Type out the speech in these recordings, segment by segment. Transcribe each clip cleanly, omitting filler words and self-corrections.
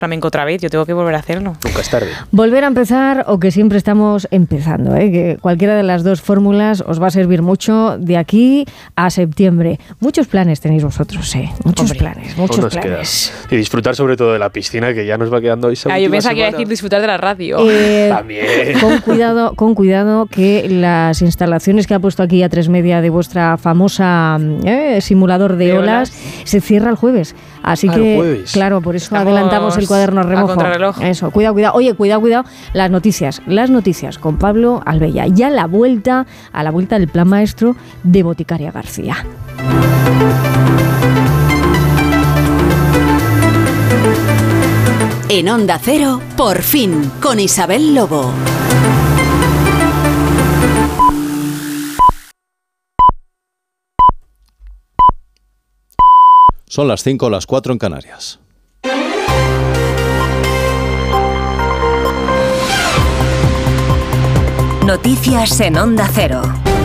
flamenco otra vez, yo tengo que volver a hacerlo. Nunca es tarde. Volver a empezar o que siempre estamos empezando, que cualquiera de las dos fórmulas os va a servir mucho de aquí a septiembre. Muchos planes tenéis vosotros, muchos planes. Y disfrutar sobre todo de la piscina, que ya nos va quedando hoy. Yo pensaba que iba a decir disfrutar de la radio. También. Con cuidado que las instalaciones que ha puesto aquí A3 Media de vuestra famosa simulador de olas se cierra el jueves. Así que, jueves. Claro, por eso adelantamos el cuaderno remojo. A contrarreloj. Eso, cuidado. Oye, cuidado. Las noticias con Pablo Albella. Ya a la vuelta del plan maestro de Boticaria García. En Onda Cero, por fin, con Isabel Lobo. Son las 5, las 4 en Canarias. Noticias en Onda Cero.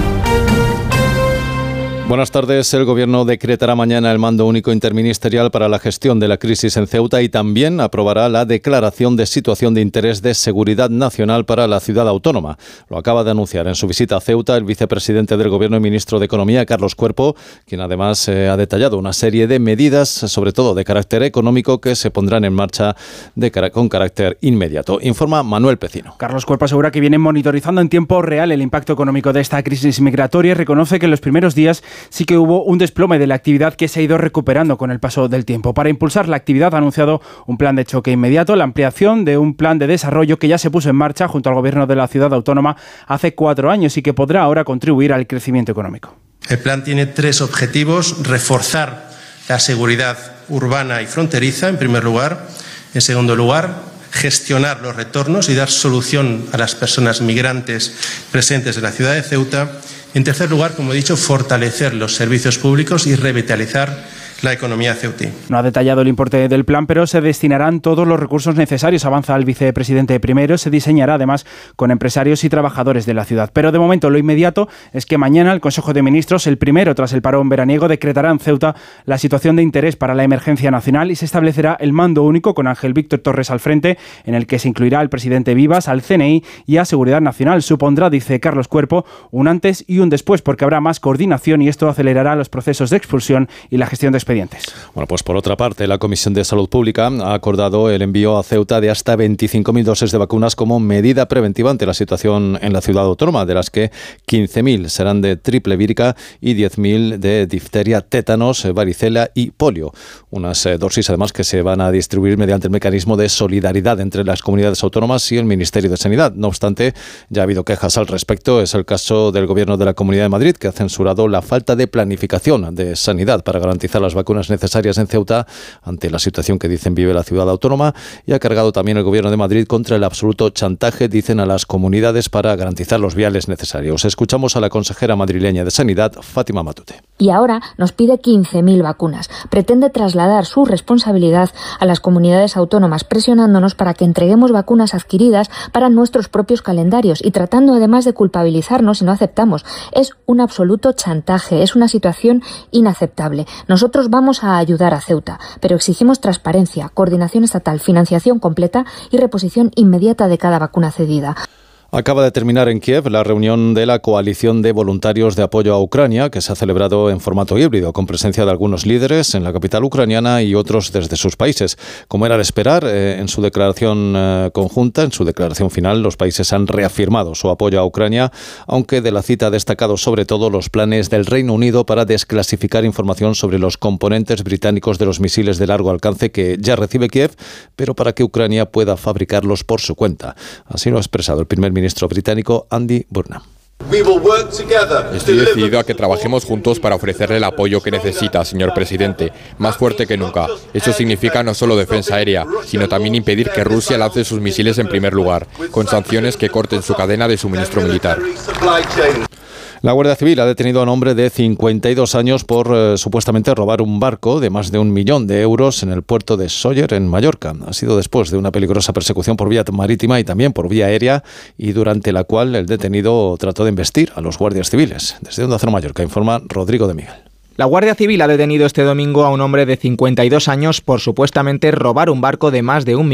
Buenas tardes. El Gobierno decretará mañana el mando único interministerial para la gestión de la crisis en Ceuta y también aprobará la declaración de situación de interés de seguridad nacional para la ciudad autónoma. Lo acaba de anunciar en su visita a Ceuta el vicepresidente del Gobierno y ministro de Economía, Carlos Cuerpo, quien además ha detallado una serie de medidas, sobre todo de carácter económico, que se pondrán en marcha con carácter inmediato. Informa Manuel Pecino. Carlos Cuerpo asegura que vienen monitorizando en tiempo real el impacto económico de esta crisis migratoria y reconoce que en los primeros días sí que hubo un desplome de la actividad que se ha ido recuperando con el paso del tiempo. Para impulsar la actividad ha anunciado un plan de choque inmediato, la ampliación de un plan de desarrollo que ya se puso en marcha junto al Gobierno de la ciudad autónoma hace 4 años y que podrá ahora contribuir al crecimiento económico. El plan tiene 3 objetivos: reforzar la seguridad urbana y fronteriza, en primer lugar. En segundo lugar, gestionar los retornos y dar solución a las personas migrantes presentes en la ciudad de Ceuta. En tercer lugar, como he dicho, fortalecer los servicios públicos y revitalizar la economía ceutí. No ha detallado el importe del plan, pero se destinarán todos los recursos necesarios, avanza el vicepresidente primero. Se diseñará además con empresarios y trabajadores de la ciudad. Pero de momento lo inmediato es que mañana el Consejo de Ministros, el primero tras el parón veraniego, decretará en Ceuta la situación de interés para la emergencia nacional y se establecerá el mando único con Ángel Víctor Torres al frente, en el que se incluirá al presidente Vivas, al CNI y a Seguridad Nacional. Supondrá, dice Carlos Cuerpo, un antes y un después, porque habrá más coordinación y esto acelerará los procesos de expulsión y la gestión de expedientes. Bueno, pues por otra parte, la Comisión de Salud Pública ha acordado el envío a Ceuta de hasta 25.000 dosis de vacunas como medida preventiva ante la situación en la ciudad autónoma, de las que 15.000 serán de triple vírica y 10.000 de difteria, tétanos, varicela y polio. Unas dosis además que se van a distribuir mediante el mecanismo de solidaridad entre las comunidades autónomas y el Ministerio de Sanidad. No obstante, ya ha habido quejas al respecto. Es el caso del Gobierno de la Comunidad de Madrid, que ha censurado la falta de planificación de sanidad para garantizar las vacunas necesarias en Ceuta ante la situación que dicen vive la ciudad autónoma, y ha cargado también el Gobierno de Madrid contra el absoluto chantaje, dicen, a las comunidades para garantizar los viales necesarios. Escuchamos a la consejera madrileña de Sanidad, Fátima Matute. Y ahora nos pide 15.000 vacunas. Pretende trasladar su responsabilidad a las comunidades autónomas, presionándonos para que entreguemos vacunas adquiridas para nuestros propios calendarios y tratando además de culpabilizarnos si no aceptamos. Es un absoluto chantaje, es una situación inaceptable. Nosotros vamos a ayudar a Ceuta, pero exigimos transparencia, coordinación estatal, financiación completa y reposición inmediata de cada vacuna cedida. Acaba de terminar en Kiev la reunión de la coalición de voluntarios de apoyo a Ucrania, que se ha celebrado en formato híbrido, con presencia de algunos líderes en la capital ucraniana y otros desde sus países. Como era de esperar, en su declaración conjunta, en su declaración final, los países han reafirmado su apoyo a Ucrania, aunque de la cita ha destacado sobre todo los planes del Reino Unido para desclasificar información sobre los componentes británicos de los misiles de largo alcance que ya recibe Kiev, pero para que Ucrania pueda fabricarlos por su cuenta. Así lo ha expresado el primer ministro británico Andy Burnham. Estoy decidido a que trabajemos juntos para ofrecerle el apoyo que necesita, señor presidente, más fuerte que nunca. Eso significa no solo defensa aérea, sino también impedir que Rusia lance sus misiles en primer lugar, con sanciones que corten su cadena de suministro militar. La Guardia Civil ha detenido a un hombre de 52 años por supuestamente robar un barco de más de 1 millón de euros en el puerto de Sóller, en Mallorca. Ha sido después de una peligrosa persecución por vía marítima y también por vía aérea, y durante la cual el detenido trató de embestir a los guardias civiles. Desde Onda Cero Mallorca informa Rodrigo de Miguel. La Guardia Civil ha detenido este domingo a un hombre de 52 años por supuestamente robar un barco de más de 1